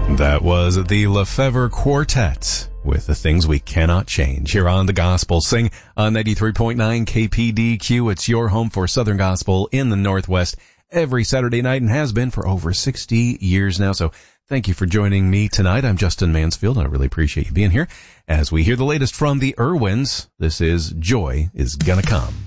That was the Lefevre Quartet with The Things We Cannot Change here on The Gospel Sing on 93.9 KPDQ. It's your home for Southern Gospel in the Northwest every Saturday night and has been for over 60 years now. So thank you for joining me tonight. I'm Justin Mansfield, and I really appreciate you being here as we hear the latest from the Irwins. This is Joy is Gonna Come.